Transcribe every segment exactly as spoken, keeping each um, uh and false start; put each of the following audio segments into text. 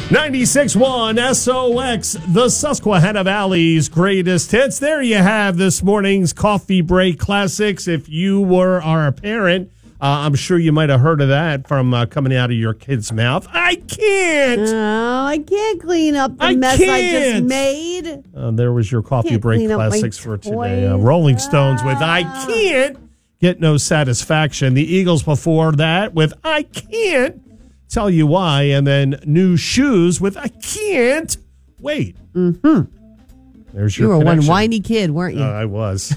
ninety-six point one S O X, the Susquehanna Valley's greatest hits. There you have this morning's Coffee Break Classics. If you were our parent, uh, I'm sure you might have heard of that from uh, coming out of your kid's mouth. I can't. Oh, I can't clean up the I mess can't. I just made. Uh, there was your Coffee Can't Break clean up my Classics for today. Uh, toys. Rolling Stones with I Can't Get No Satisfaction. The Eagles before that with I Can't Tell You Why. And then New Shoes with I Can't Wait. Mm-hmm. There's You your were connection. one whiny kid, weren't you? Uh, I was.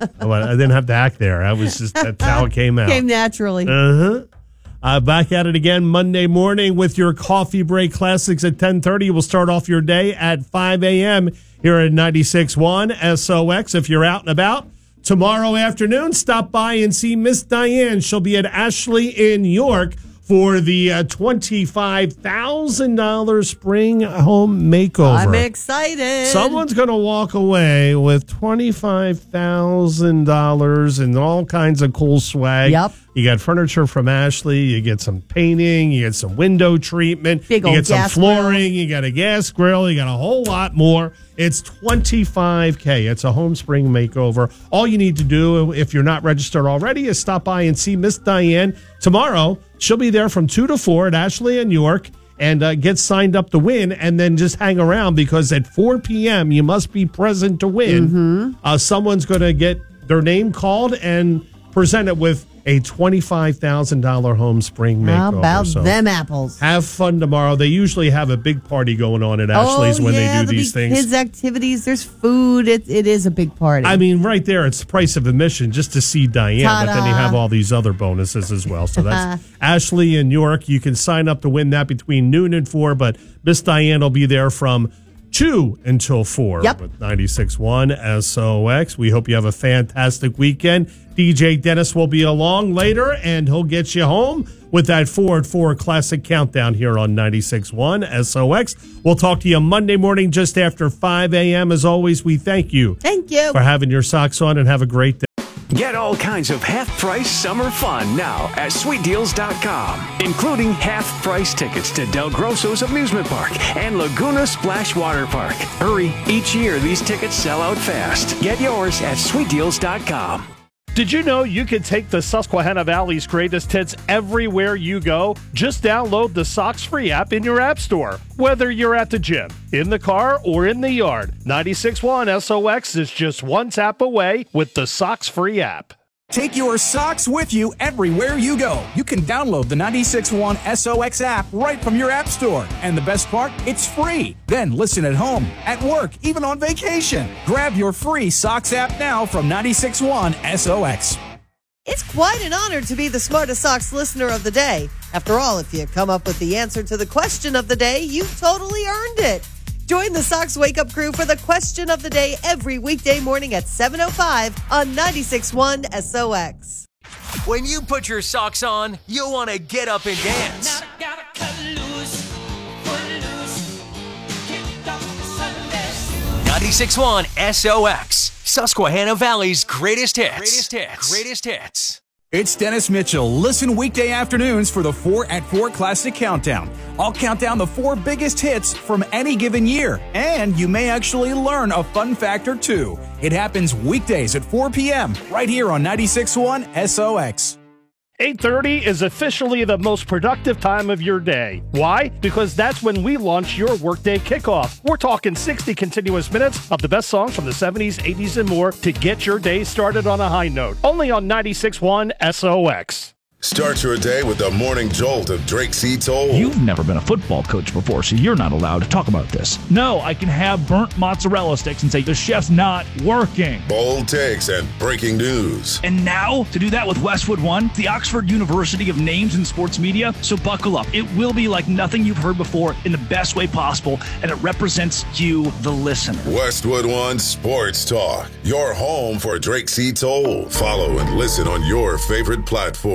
I didn't have to act there. I was just, that's how it came out. Came naturally. Uh-huh. Uh, back at it again Monday morning with your Coffee Break Classics at ten thirty. We'll start off your day at five a.m. here at ninety-six point one S O X. If you're out and about, tomorrow afternoon, stop by and see Miss Diane. She'll be at Ashley in York for the uh, twenty-five thousand dollars spring home makeover. I'm excited. Someone's going to walk away with twenty-five thousand dollars and all kinds of cool swag. Yep. You got furniture from Ashley. You get some painting. You get some window treatment. Big you old get some gas flooring. grill. You got a gas grill. You got a whole lot more. It's twenty-five K. It's a home spring makeover. All you need to do, if you're not registered already, is stop by and see Miss Diane tomorrow. She'll be there from two to four at Ashley and York, and uh, get signed up to win, and then just hang around because at four p.m. you must be present to win. Mm-hmm. Uh, someone's going to get their name called and presented with a twenty-five thousand dollars home spring makeover. How about So them apples? have fun tomorrow. They usually have a big party going on at Ashley's oh, when yeah, they do there'll these be things. Kids' activities. There's food. It, it is a big party. I mean, right there, it's the price of admission just to see Diane, Ta-da. but then you have all these other bonuses as well. So that's Ashley in York. You can sign up to win that between noon and four, but Miss Diane will be there from two until four Yep. with ninety-six point one S O X. We hope you have a fantastic weekend. D J Dennis will be along later, and he'll get you home with that four at four Classic Countdown here on ninety-six point one S O X. We'll talk to you Monday morning just after five a.m. As always, we thank you Thank you. for having your socks on, and have a great day. Get all kinds of half-price summer fun now at sweet deals dot com, including half-price tickets to Del Grosso's Amusement Park and Laguna Splash Water Park. Hurry, each year these tickets sell out fast. Get yours at sweet deals dot com. Did you know you can take the Susquehanna Valley's greatest hits everywhere you go? Just download the Sox Free app in your app store. Whether you're at the gym, in the car, or in the yard, ninety-six point one S O X is just one tap away with the Sox Free app. Take your socks with you everywhere you go. You can download the ninety-six point one S O X app right from your app store. And the best part, it's free. Then listen at home, at work, even on vacation. Grab your free socks app now from ninety-six point one S O X. It's quite an honor to be the Smartest Socks listener of the day. After all, if you come up with the answer to the question of the day, you totally earned it. Join the Sox Wake Up Crew for the question of the day every weekday morning at seven oh five on ninety-six point one S O X. When you put your socks on, you'll want to get up and dance. ninety-six point one S O X, Susquehanna Valley's greatest hits. Greatest hits. Greatest hits. It's Dennis Mitchell. Listen weekday afternoons for the four at four Classic Countdown. I'll count down the four biggest hits from any given year, and you may actually learn a fun fact or two. It happens weekdays at four p.m. right here on ninety-six point one S O X. eight thirty is officially the most productive time of your day. Why? Because that's when we launch your workday kickoff. We're talking sixty continuous minutes of the best songs from the seventies, eighties, and more to get your day started on a high note. Only on ninety-six point one S O X. Start your day with the morning jolt of Drake C. Toll. You've never been a football coach before, so you're not allowed to talk about this. No, I can have burnt mozzarella sticks and say the chef's not working. Bold takes and breaking news. And now, to do that with Westwood One, the Oxford University of Names in Sports Media, so buckle up. It will be like nothing you've heard before in the best way possible, and it represents you, the listener. Westwood One Sports Talk, your home for Drake C. Toll. Follow and listen on your favorite platform.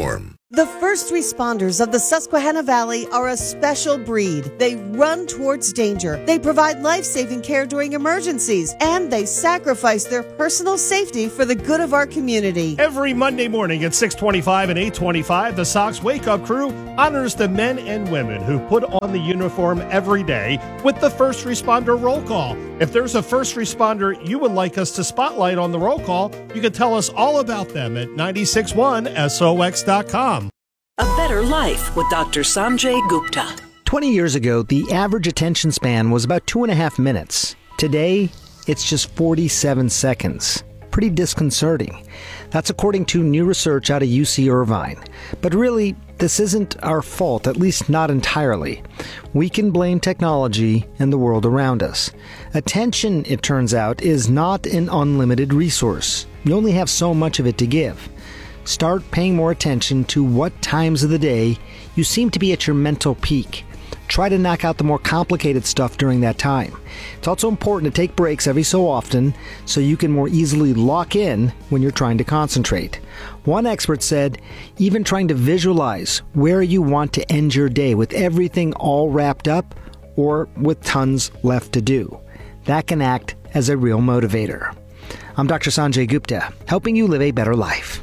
The first responders of the Susquehanna Valley are a special breed. They run towards danger. They provide life-saving care during emergencies, and they sacrifice their personal safety for the good of our community. Every Monday morning at six twenty-five and eight twenty-five, the Sox Wake Up Crew honors the men and women who put on the uniform every day with the first responder roll call. If there's a first responder you would like us to spotlight on the roll call, you can tell us all about them at nine six one S O X dot com. A Better Life with Doctor Sanjay Gupta. twenty years ago, the average attention span was about two and a half minutes. Today, it's just forty-seven seconds. Pretty disconcerting. That's according to new research out of U C Irvine. But really, this isn't our fault, at least not entirely. We can blame technology and the world around us. Attention, it turns out, is not an unlimited resource. You only have so much of it to give. Start paying more attention to what times of the day you seem to be at your mental peak. Try to knock out the more complicated stuff during that time. It's also important to take breaks every so often so you can more easily lock in when you're trying to concentrate. One expert said, even trying to visualize where you want to end your day with everything all wrapped up or with tons left to do. That can act as a real motivator. I'm Doctor Sanjay Gupta, helping you live a better life.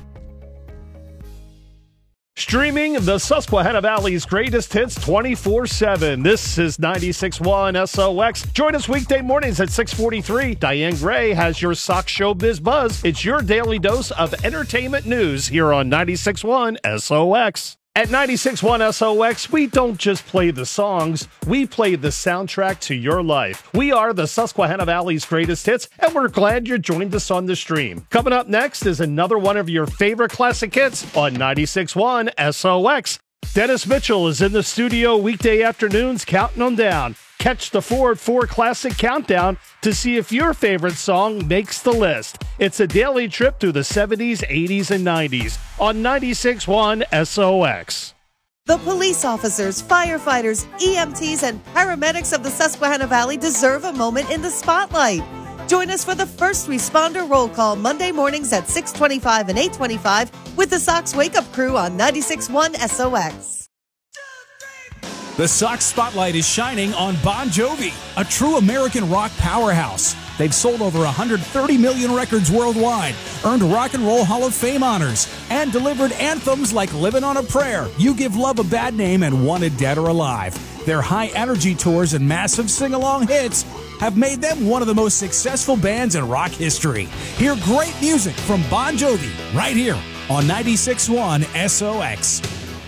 Streaming the Susquehanna Valley's greatest hits twenty-four seven. This is ninety-six point one S O X. Join us weekday mornings at six forty-three. Diane Gray has your Sox Showbiz Buzz. It's your daily dose of entertainment news here on ninety-six point one S O X. At ninety-six point one S O X, we don't just play the songs, we play the soundtrack to your life. We are the Susquehanna Valley's greatest hits, and we're glad you joined us on the stream. Coming up next is another one of your favorite classic hits on ninety-six point one S O X. Dennis Mitchell is in the studio weekday afternoons counting them down. Catch the four at four Classic Countdown to see if your favorite song makes the list. It's a daily trip through the seventies, eighties, and nineties on ninety-six point one S O X. The police officers, firefighters, E M Ts, and paramedics of the Susquehanna Valley deserve a moment in the spotlight. Join us for the first responder roll call Monday mornings at six twenty-five and eight twenty-five with the Sox Wake Up Crew on ninety-six point one S O X. The Sox spotlight is shining on Bon Jovi, a true American rock powerhouse. They've sold over one hundred thirty million records worldwide, earned Rock and Roll Hall of Fame honors, and delivered anthems like Livin' on a Prayer, You Give Love a Bad Name, and Wanted Dead or Alive. Their high-energy tours and massive sing-along hits have made them one of the most successful bands in rock history. Hear great music from Bon Jovi right here on ninety-six point one S O X.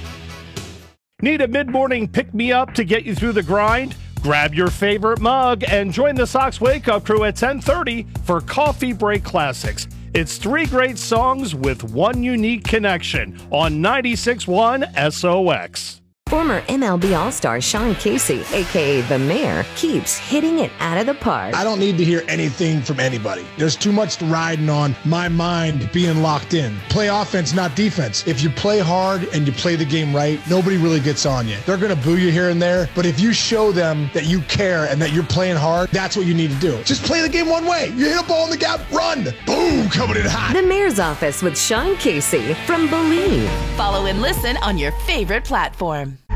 Need a mid-morning pick-me-up to get you through the grind? Grab your favorite mug and join the Sox Wake Up Crew at ten thirty for Coffee Break Classics. It's three great songs with one unique connection on ninety-six point one S O X. Former M L B All-Star Sean Casey, a k a. The Mayor, keeps hitting it out of the park. I don't need to hear anything from anybody. There's too much riding on my mind being locked in. Play offense, not defense. If you play hard and you play the game right, nobody really gets on you. They're going to boo you here and there, but if you show them that you care and that you're playing hard, that's what you need to do. Just play the game one way. You hit a ball in the gap, run. Boom, coming in hot. The Mayor's Office with Sean Casey from Believe. Follow and listen on your favorite platform.